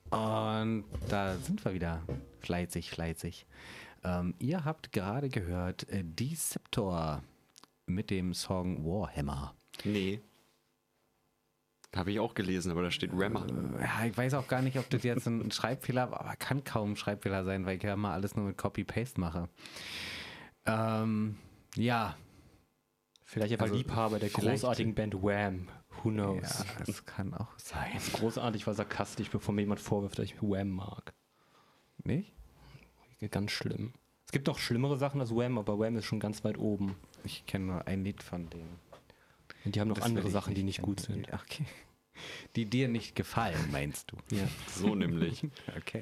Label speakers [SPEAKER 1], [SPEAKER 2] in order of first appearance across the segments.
[SPEAKER 1] Und da sind wir wieder. Fleißig, fleißig. Ihr habt gerade gehört Deceptor mit dem Song Warhammer.
[SPEAKER 2] Nee. Habe ich auch gelesen, aber da steht Rammer.
[SPEAKER 1] Ja, ich weiß auch gar nicht, ob das jetzt ein Schreibfehler war, aber kann kaum ein Schreibfehler sein, weil ich ja mal alles nur mit Copy-Paste mache. Ja.
[SPEAKER 3] Vielleicht einfach
[SPEAKER 1] Also,
[SPEAKER 3] Liebhaber der
[SPEAKER 1] vielleicht-
[SPEAKER 3] großartigen Band Wham. Who knows?
[SPEAKER 1] Ja, das kann auch sein.
[SPEAKER 3] Das ist großartig, war sarkastisch, bevor mir jemand vorwirft, dass ich Wham mag.
[SPEAKER 1] Nicht?
[SPEAKER 3] Ganz schlimm. Es gibt noch schlimmere Sachen als Wham, aber Wham ist schon ganz weit oben.
[SPEAKER 1] Ich kenne nur ein Lied von denen.
[SPEAKER 3] Und die haben noch
[SPEAKER 1] Das
[SPEAKER 3] andere
[SPEAKER 1] will ich
[SPEAKER 3] Sachen, die nicht
[SPEAKER 1] kennen.
[SPEAKER 3] gut sind.
[SPEAKER 1] Okay. Die dir nicht gefallen, meinst du?
[SPEAKER 3] Ja.
[SPEAKER 2] So nämlich.
[SPEAKER 1] Okay.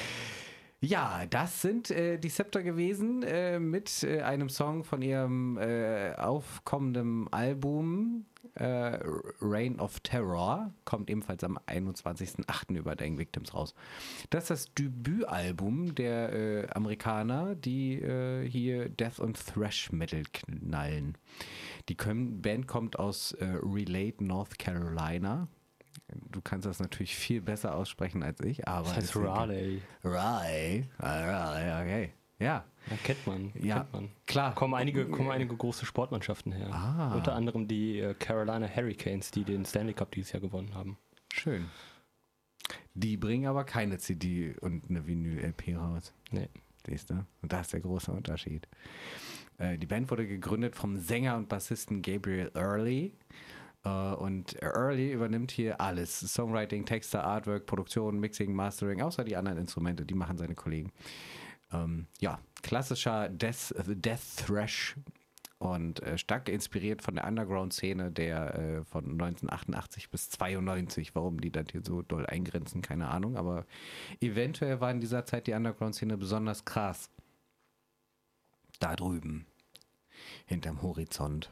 [SPEAKER 1] Ja, das sind Deceptor gewesen mit einem Song von ihrem aufkommenden Album Reign of Terror. Kommt ebenfalls am 21.08. über Dying Victims raus. Das ist das Debütalbum der Amerikaner, die hier Death und Thrash Metal knallen. Die Band kommt aus Relate, North Carolina. Du kannst das natürlich viel besser aussprechen als ich, aber...
[SPEAKER 3] Das heißt
[SPEAKER 1] deswegen-
[SPEAKER 3] Raleigh.
[SPEAKER 1] Raleigh, okay. Ja,
[SPEAKER 3] Ja, kennt man.
[SPEAKER 1] Ja,
[SPEAKER 3] Kennt man.
[SPEAKER 1] klar.
[SPEAKER 3] Kommen einige große Sportmannschaften her.
[SPEAKER 1] Ah.
[SPEAKER 3] Unter anderem die Carolina Hurricanes, die den Stanley Cup dieses Jahr gewonnen haben.
[SPEAKER 1] Schön. Die bringen aber keine CD und eine Vinyl-LP raus.
[SPEAKER 3] Nee.
[SPEAKER 1] Siehst du? Und da ist der große Unterschied. Die Band wurde gegründet vom Sänger und Bassisten Gabriel Early. Und Early übernimmt hier alles. Songwriting, Texte, Artwork, Produktion, Mixing, Mastering, außer die anderen Instrumente, die machen seine Kollegen. Ja, klassischer Death Thrash und stark inspiriert von der Underground-Szene der von 1988 bis 92. Warum die das hier so doll eingrenzen, keine Ahnung. Aber eventuell war in dieser Zeit die Underground-Szene besonders krass. Da drüben, hinterm Horizont.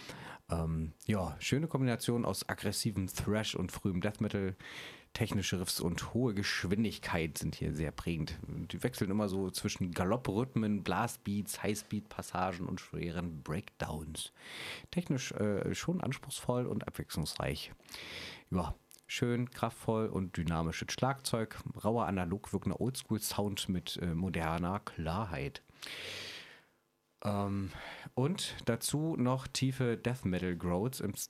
[SPEAKER 1] Ja, schöne Kombination aus aggressivem Thrash und frühem Death Metal. Technische Riffs und hohe Geschwindigkeit sind hier sehr prägend. Die wechseln immer so zwischen Galopprhythmen, Blastbeats, Highspeed-Passagen und schweren Breakdowns. Technisch schon anspruchsvoll und abwechslungsreich. Ja, schön, kraftvoll und dynamisches Schlagzeug. Rauer, analog wirkender Oldschool-Sound mit moderner Klarheit. Und dazu noch tiefe Death Metal Growls